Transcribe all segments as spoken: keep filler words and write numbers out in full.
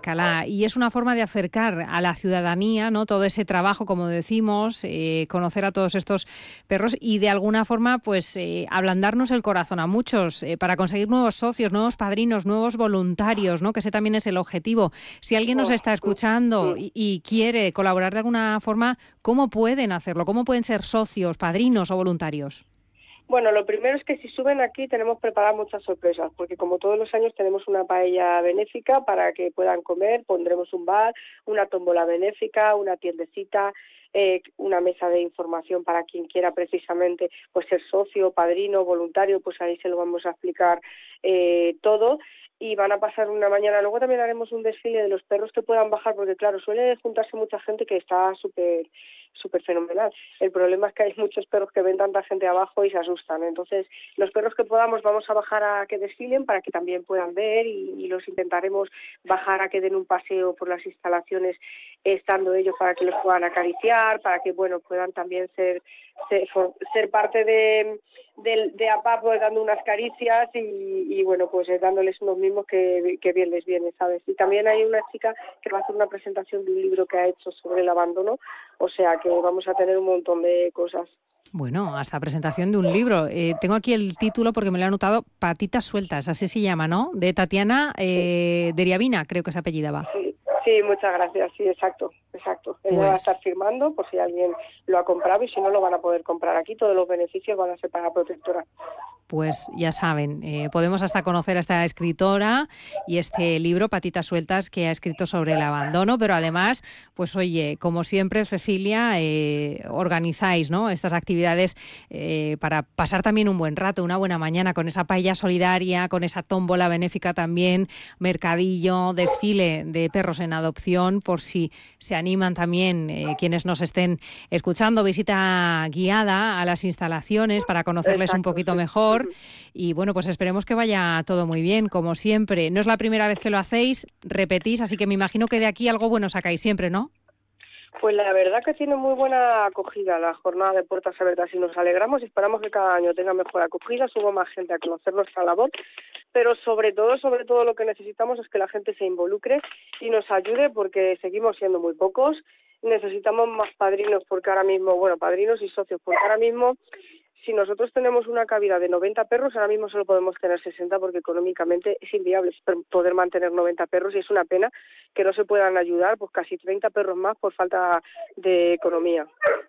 Alcalá, y es una forma de acercar a la ciudadanía, ¿no? Todo ese trabajo, como decimos, eh, conocer a todos estos perros y de alguna forma pues eh, ablandarnos el corazón a muchos eh, para conseguir nuevos socios, nuevos padrinos, nuevos voluntarios, ¿no? Que ese también es el objetivo. Si alguien nos está escuchando y, y quiere colaborar de alguna forma, ¿cómo pueden hacerlo? ¿Cómo pueden ser socios, padrinos o voluntarios? Bueno, lo primero es que si suben aquí tenemos preparadas muchas sorpresas, porque como todos los años tenemos una paella benéfica para que puedan comer, pondremos un bar, una tómbola benéfica, una tiendecita, eh, una mesa de información para quien quiera precisamente pues ser socio, padrino, voluntario, pues ahí se lo vamos a explicar eh, todo. Y van a pasar una mañana. Luego también haremos un desfile de los perros que puedan bajar, porque claro, suele juntarse mucha gente que está súper súper fenomenal. El problema es que hay muchos perros que ven tanta gente abajo y se asustan. Entonces, los perros que podamos vamos a bajar a que desfilen para que también puedan ver y, y los intentaremos bajar a que den un paseo por las instalaciones estando ellos para que los puedan acariciar, para que bueno puedan también ser ser, ser parte de, de, de A P A, pues dando unas caricias y, y bueno pues dándoles unos mimos que, que bien les viene, ¿sabes? Y también hay una chica que va a hacer una presentación de un libro que ha hecho sobre el abandono, o sea que vamos a tener un montón de cosas. Bueno, hasta presentación de un libro. Eh, tengo aquí el título porque me lo he anotado, Patitas Sueltas, así se llama, ¿no? De Tatiana eh, Sí. Deriavina, creo que se apellidaba. Sí, sí, muchas gracias, sí, exacto, exacto. Ella Pues... va a estar firmando por si alguien lo ha comprado y si no lo van a poder comprar aquí, todos los beneficios van a ser para la protectora. Pues ya saben, eh, podemos hasta conocer a esta escritora y este libro, Patitas Sueltas, que ha escrito sobre el abandono, pero además, pues oye, como siempre, Cecilia, eh, organizáis, ¿no?, estas actividades eh, para pasar también un buen rato, una buena mañana, con esa paella solidaria, con esa tómbola benéfica también, mercadillo, desfile de perros en adopción, por si se animan también eh, quienes nos estén escuchando, visita guiada a las instalaciones para conocerles Exacto, un poquito sí. mejor. Y bueno, pues esperemos que vaya todo muy bien, como siempre. No es la primera vez que lo hacéis, repetís, así que me imagino que de aquí algo bueno sacáis siempre, ¿no? Pues la verdad que tiene muy buena acogida la jornada de puertas abiertas y nos alegramos y esperamos que cada año tenga mejor acogida, suba más gente a conocer nuestra labor, pero sobre todo, sobre todo lo que necesitamos es que la gente se involucre y nos ayude porque seguimos siendo muy pocos, necesitamos más padrinos porque ahora mismo, bueno, padrinos y socios, porque ahora mismo si nosotros tenemos una cabida de noventa perros, ahora mismo solo podemos tener sesenta porque económicamente es inviable poder mantener noventa perros y es una pena que no se puedan ayudar pues casi treinta perros más por falta de economía.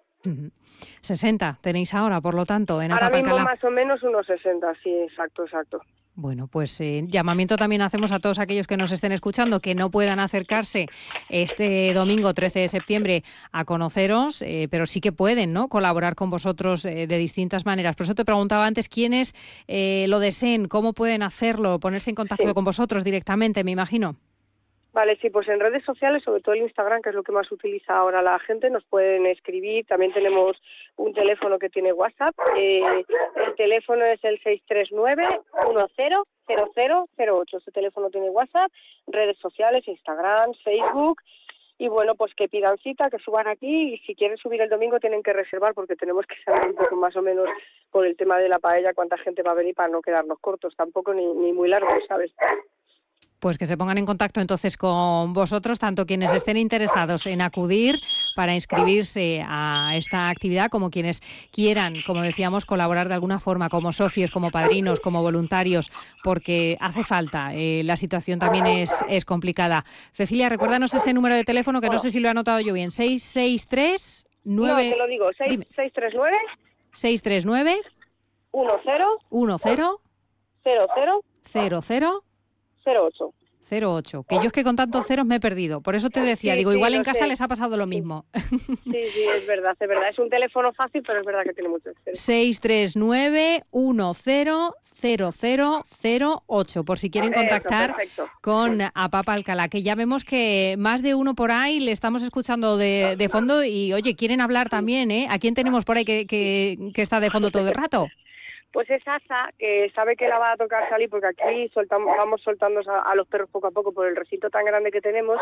sesenta tenéis ahora, por lo tanto, en Ahora A P A mismo Alcalá. más o menos unos sesenta, sí, exacto, exacto. Bueno, pues eh, llamamiento también hacemos a todos aquellos que nos estén escuchando que no puedan acercarse este domingo trece de septiembre a conoceros, eh, pero sí que pueden, ¿no?, colaborar con vosotros eh, de distintas maneras. Por eso te preguntaba antes quiénes eh, lo deseen, cómo pueden hacerlo, ponerse en contacto sí. con vosotros directamente, me imagino. Vale, sí, pues en redes sociales, sobre todo el Instagram, que es lo que más utiliza ahora la gente, nos pueden escribir. También tenemos un teléfono que tiene WhatsApp. Eh, el teléfono es el seis tres nueve, uno cero, cero cero cero ocho. Ese teléfono tiene WhatsApp, redes sociales, Instagram, Facebook. Y bueno, pues que pidan cita, que suban aquí y si quieren subir el domingo tienen que reservar porque tenemos que saber un poco más o menos por el tema de la paella cuánta gente va a venir para no quedarnos cortos, tampoco ni, ni muy largos, ¿sabes? Pues que se pongan en contacto entonces con vosotros, tanto quienes estén interesados en acudir para inscribirse a esta actividad, como quienes quieran, como decíamos, colaborar de alguna forma como socios, como padrinos, como voluntarios, porque hace falta. Eh, la situación también es, es complicada. Cecilia, recuérdanos ese número de teléfono que no sé si lo he anotado yo bien. seis seis tres nueve... No, te lo digo, seis tres nueve... seis tres nueve... uno cero... uno cero... cero cero... cero cero... cero ocho. cero ocho, que yo es que con tantos ceros me he perdido. Por eso te decía, sí, digo, sí, igual en casa sé. les ha pasado lo mismo. Sí, sí, es verdad, es verdad. Es un teléfono fácil, pero es verdad que tiene muchos ceros. seis tres nueve uno cero cero cero cero ocho, por si quieren contactar Eso, con A P A Alcalá, que ya vemos que más de uno por ahí le estamos escuchando de, de fondo y, oye, quieren hablar también, ¿eh? ¿A quién tenemos por ahí que, que, que está de fondo todo el rato? Pues es Asa, que sabe que la va a tocar salir porque aquí soltamos, vamos soltando a, a los perros poco a poco por el recinto tan grande que tenemos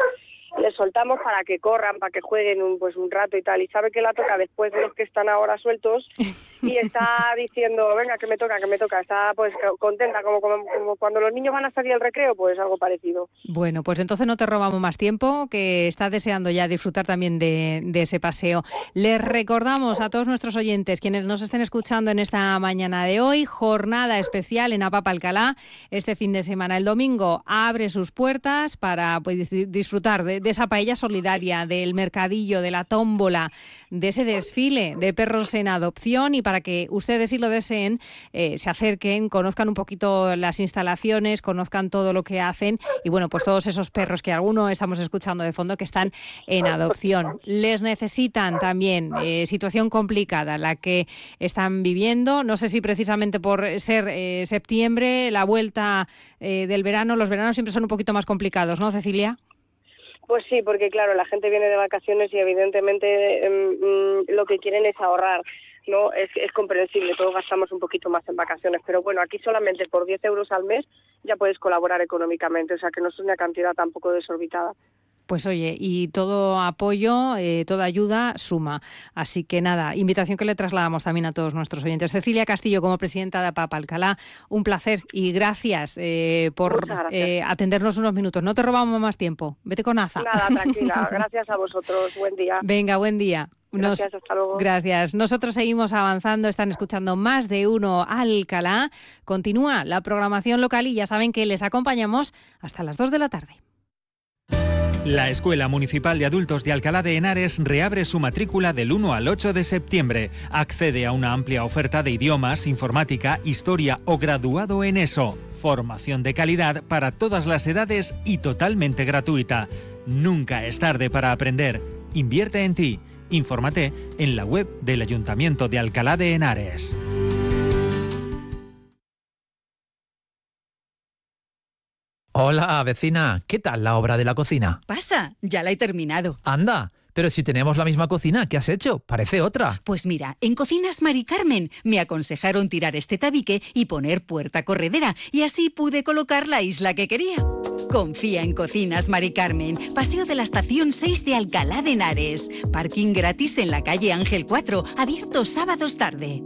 les soltamos para que corran, para que jueguen un, pues un rato y tal, y sabe que la toca después de los que están ahora sueltos y está diciendo, venga, que me toca, que me toca, está pues contenta, como, como, como cuando los niños van a salir al recreo, pues algo parecido. Bueno, pues entonces no te robamos más tiempo, que está deseando ya disfrutar también de, de ese paseo. Les recordamos a todos nuestros oyentes, quienes nos estén escuchando en esta mañana de hoy, jornada especial en Apapa Alcalá este fin de semana. El domingo abre sus puertas para pues, disfrutar de, de esa paella solidaria, del mercadillo, de la tómbola, de ese desfile de perros en adopción, y para que ustedes, si lo deseen, eh, se acerquen, conozcan un poquito las instalaciones, conozcan todo lo que hacen y bueno, pues todos esos perros que algunos estamos escuchando de fondo que están en adopción. Les necesitan también, eh, situación complicada la que están viviendo, no sé si precisamente por ser eh, septiembre, la vuelta eh, del verano, los veranos siempre son un poquito más complicados, ¿no, Cecilia? Pues sí, porque claro, la gente viene de vacaciones y evidentemente eh, lo que quieren es ahorrar, ¿no? Es, es comprensible, todos gastamos un poquito más en vacaciones, pero bueno, aquí solamente por diez euros al mes ya puedes colaborar económicamente, o sea que no es una cantidad tampoco desorbitada. Pues oye, y todo apoyo, eh, toda ayuda suma. Así que nada, invitación que le trasladamos también a todos nuestros oyentes. Cecilia Castillo, como presidenta de Apapa Alcalá, un placer y gracias eh, por gracias. Eh, atendernos unos minutos. No te robamos más tiempo. Vete con Aza. Nada, tranquila. Gracias a vosotros. Buen día. Venga, buen día. Gracias, Nos, hasta luego. Gracias. Nosotros seguimos avanzando, están escuchando Más de Uno Alcalá. Continúa la programación local y ya saben que les acompañamos hasta las dos de la tarde. La Escuela Municipal de Adultos de Alcalá de Henares reabre su matrícula del uno al ocho de septiembre. Accede a una amplia oferta de idiomas, informática, historia o graduado en ESO. Formación de calidad para todas las edades y totalmente gratuita. Nunca es tarde para aprender. Invierte en ti. Infórmate en la web del Ayuntamiento de Alcalá de Henares. Hola, vecina. ¿Qué tal la obra de la cocina? Pasa, ya la he terminado. Anda, pero si tenemos la misma cocina, ¿qué has hecho? Parece otra. Pues mira, en Cocinas Mari Carmen me aconsejaron tirar este tabique y poner puerta corredera, y así pude colocar la isla que quería. Confía en Cocinas Mari Carmen, Paseo de la Estación seis de Alcalá de Henares. Parking gratis en la calle Ángel cuatro, abierto sábados tarde.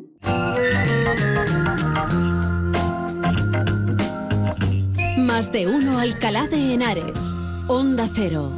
Más de Uno Alcalá de Henares. Onda Cero.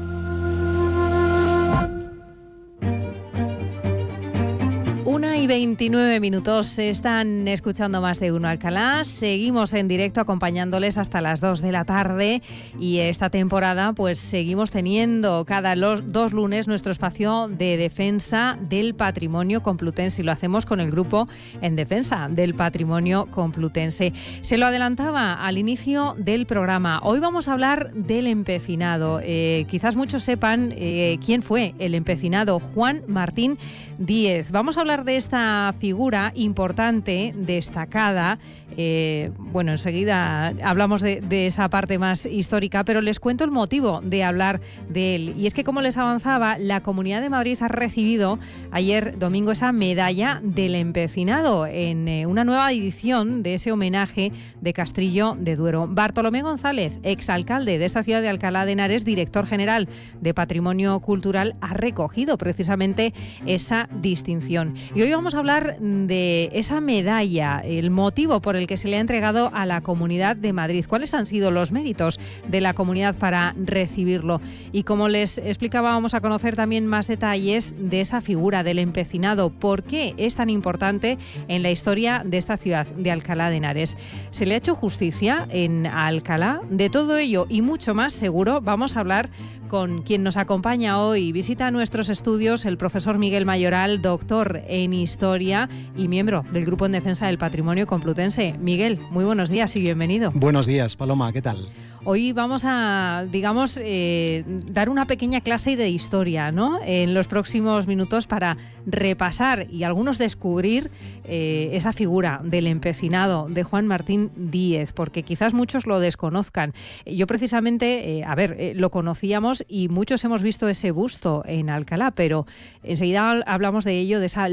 Una y veintinueve minutos, están escuchando Más de Uno Alcalá. Seguimos en directo acompañándoles hasta las dos de la tarde y esta temporada pues seguimos teniendo cada los dos lunes nuestro espacio de defensa del patrimonio complutense y lo hacemos con el grupo En Defensa del Patrimonio Complutense. Se lo adelantaba al inicio del programa. Hoy vamos a hablar del empecinado. Eh, quizás muchos sepan eh, quién fue el empecinado, Juan Martín Díez. Vamos a hablar de esta figura importante, destacada. Eh, bueno, enseguida hablamos de, de esa parte más histórica, pero les cuento el motivo de hablar de él. Y es que, como les avanzaba, la Comunidad de Madrid ha recibido ayer domingo esa medalla del empecinado en eh, una nueva edición de ese homenaje de Castrillo de Duero. Bartolomé González, exalcalde de esta ciudad de Alcalá de Henares, director general de Patrimonio Cultural, ha recogido precisamente esa distinción. Y hoy vamos a hablar de esa medalla, el motivo por el que se le ha entregado a la Comunidad de Madrid. ¿Cuáles han sido los méritos de la comunidad para recibirlo? Y como les explicaba, vamos a conocer también más detalles de esa figura del empecinado. ¿Por qué es tan importante en la historia de esta ciudad de Alcalá de Henares? ¿Se le ha hecho justicia en Alcalá? De todo ello y mucho más, seguro, vamos a hablar con quien nos acompaña hoy. Visita nuestros estudios el profesor Miguel Mayoral, doctor en Historia y miembro del Grupo en Defensa del Patrimonio Complutense. Miguel, muy buenos días y bienvenido. Buenos días, Paloma, ¿qué tal? Hoy vamos a, digamos, eh, dar una pequeña clase de historia, ¿no?, en los próximos minutos para repasar y algunos descubrir eh, esa figura del empecinado de Juan Martín Díez, porque quizás muchos lo desconozcan. Yo precisamente, eh, a ver, eh, lo conocíamos y muchos hemos visto ese busto en Alcalá, pero enseguida hablamos de ello, de esa localización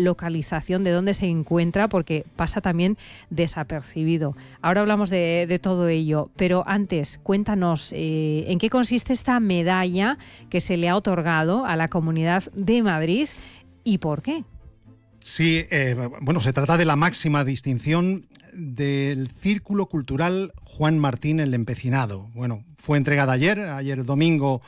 localización, de dónde se encuentra, porque pasa también desapercibido. Ahora hablamos de, de todo ello, pero antes, cuéntanos eh, en qué consiste esta medalla que se le ha otorgado a la Comunidad de Madrid y por qué. Sí, eh, bueno, se trata de la máxima distinción del Círculo Cultural Juan Martín el Empecinado. Bueno, fue entregada ayer, ayer domingo